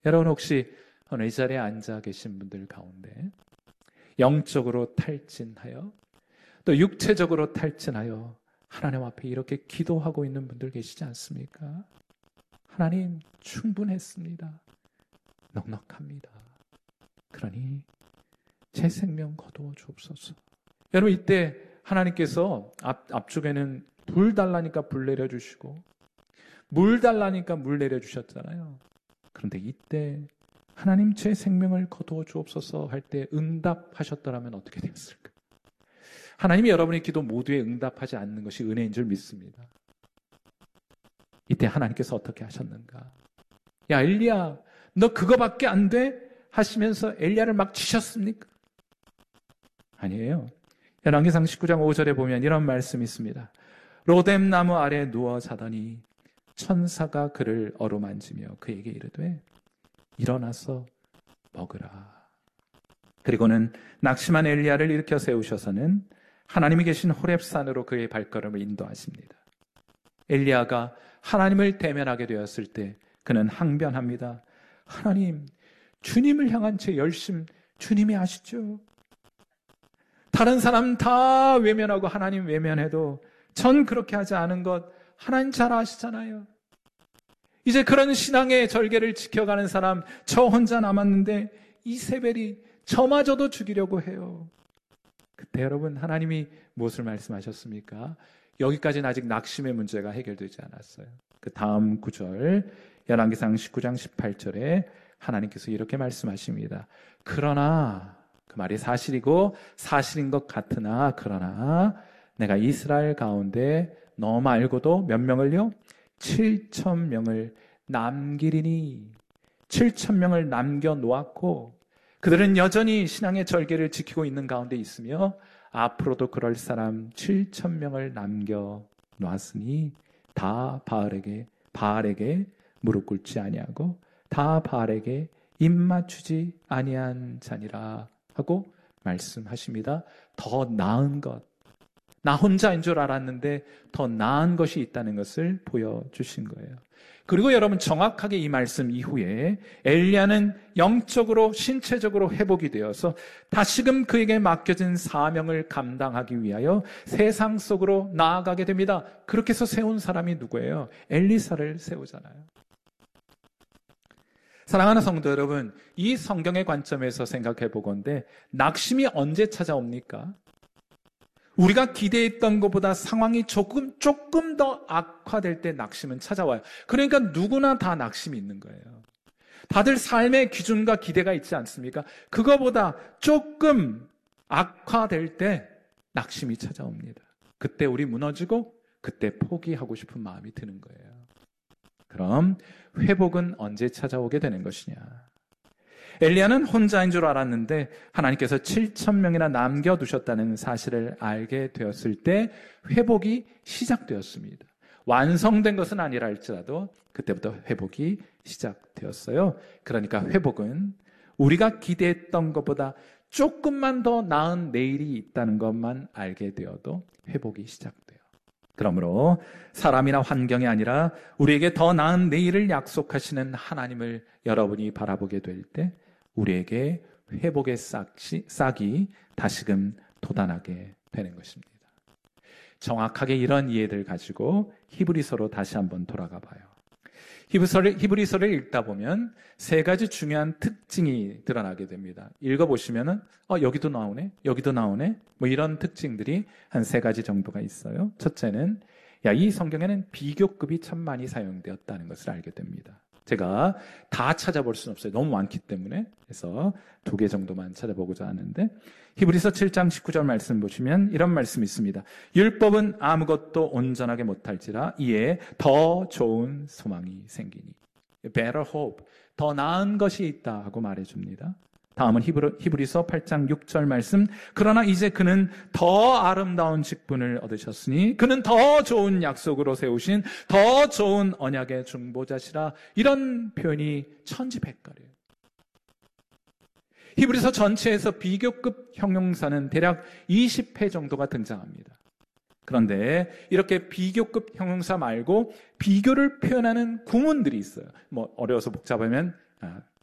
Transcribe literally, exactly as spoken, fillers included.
여러분 혹시 어느 이 자리에 앉아 계신 분들 가운데 영적으로 탈진하여 또 육체적으로 탈진하여 하나님 앞에 이렇게 기도하고 있는 분들 계시지 않습니까? 하나님 충분했습니다. 넉넉합니다. 그러니 제 생명 거두어 주옵소서. 여러분 이때 하나님께서 앞, 앞쪽에는 불 달라니까 불 내려주시고 물 달라니까 물 내려주셨잖아요. 그런데 이때 하나님 제 생명을 거두어 주옵소서 할 때 응답하셨더라면 어떻게 됐을까? 하나님이 여러분의 기도 모두에 응답하지 않는 것이 은혜인 줄 믿습니다. 이때 하나님께서 어떻게 하셨는가? 야 엘리야 너 그거밖에 안 돼? 하시면서 엘리야를 막 치셨습니까? 아니에요. 열왕기상 십구 장 오 절에 보면 이런 말씀이 있습니다. 로뎀 나무 아래 누워 자더니 천사가 그를 어루만지며 그에게 이르되 일어나서 먹으라. 그리고는 낙심한 엘리야를 일으켜 세우셔서는 하나님이 계신 호렙산으로 그의 발걸음을 인도하십니다. 엘리야가 하나님을 대면하게 되었을 때 그는 항변합니다. 하나님, 주님을 향한 제 열심 주님이 아시죠? 다른 사람 다 외면하고 하나님 외면해도 전 그렇게 하지 않은 것 하나님 잘 아시잖아요. 이제 그런 신앙의 절개를 지켜가는 사람 저 혼자 남았는데 이세벨이 저마저도 죽이려고 해요. 그때 여러분 하나님이 무엇을 말씀하셨습니까? 여기까지는 아직 낙심의 문제가 해결되지 않았어요. 그 다음 구절 열왕기상 십구 장 십팔 절에 하나님께서 이렇게 말씀하십니다. 그러나 그 말이 사실이고 사실인 것 같으나 그러나 내가 이스라엘 가운데 너 말고도 몇 명을요? 칠천 명을 남기리니 칠천 명을 남겨놓았고 그들은 여전히 신앙의 절개를 지키고 있는 가운데 있으며 앞으로도 그럴 사람 칠천 명을 남겨놓았으니 다 바알에게 바알에게 무릎 꿇지 아니하고 다 바알에게 입 맞추지 아니한 자니라 하고 말씀하십니다. 더 나은 것, 나 혼자인 줄 알았는데 더 나은 것이 있다는 것을 보여주신 거예요. 그리고 여러분 정확하게 이 말씀 이후에 엘리야는 영적으로 신체적으로 회복이 되어서 다시금 그에게 맡겨진 사명을 감당하기 위하여 세상 속으로 나아가게 됩니다. 그렇게 해서 세운 사람이 누구예요? 엘리사를 세우잖아요. 사랑하는 성도 여러분, 이 성경의 관점에서 생각해 보건대 낙심이 언제 찾아옵니까? 우리가 기대했던 것보다 상황이 조금, 조금 더 악화될 때 낙심은 찾아와요. 그러니까 누구나 다 낙심이 있는 거예요. 다들 삶의 기준과 기대가 있지 않습니까? 그거보다 조금 악화될 때 낙심이 찾아옵니다. 그때 우리 무너지고 그때 포기하고 싶은 마음이 드는 거예요. 그럼 회복은 언제 찾아오게 되는 것이냐? 엘리야는 혼자인 줄 알았는데 하나님께서 칠천 명이나 남겨두셨다는 사실을 알게 되었을 때 회복이 시작되었습니다. 완성된 것은 아니라 할지라도 그때부터 회복이 시작되었어요. 그러니까 회복은 우리가 기대했던 것보다 조금만 더 나은 내일이 있다는 것만 알게 되어도 회복이 시작돼요. 그러므로 사람이나 환경이 아니라 우리에게 더 나은 내일을 약속하시는 하나님을 여러분이 바라보게 될 때 우리에게 회복의 싹이, 싹이 다시금 돋아나게 되는 것입니다. 정확하게 이런 이해를 가지고 히브리서로 다시 한번 돌아가 봐요. 히브리서를, 히브리서를 읽다 보면 세 가지 중요한 특징이 드러나게 됩니다. 읽어보시면은, 어, 여기도 나오네? 여기도 나오네? 뭐 이런 특징들이 한 세 가지 정도가 있어요. 첫째는, 야, 이 성경에는 비교급이 참 많이 사용되었다는 것을 알게 됩니다. 제가 다 찾아볼 수는 없어요. 너무 많기 때문에. 그래서 두 개 정도만 찾아보고자 하는데, 히브리서 칠 장 십구 절 말씀 보시면 이런 말씀이 있습니다. 율법은 아무것도 온전하게 못할지라 이에 더 좋은 소망이 생기니. Better hope. 더 나은 것이 있다 하고 말해줍니다. 다음은 히브리, 히브리서 팔 장 육 절 말씀. 그러나 이제 그는 더 아름다운 직분을 얻으셨으니 그는 더 좋은 약속으로 세우신 더 좋은 언약의 중보자시라. 이런 표현이 천지백갈이에요. 히브리서 전체에서 비교급 형용사는 대략 이십 회 정도가 등장합니다. 그런데 이렇게 비교급 형용사 말고 비교를 표현하는 구문들이 있어요. 뭐 어려워서 복잡하면 아,